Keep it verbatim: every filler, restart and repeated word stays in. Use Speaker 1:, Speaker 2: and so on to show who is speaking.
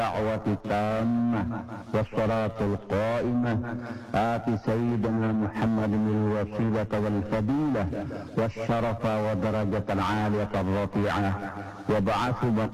Speaker 1: الدعوة التامة والصلاة القائمة آت سيدنا محمد الوسيلة والفضيلة والشرف ودرجة العالية الرفيعة وابعث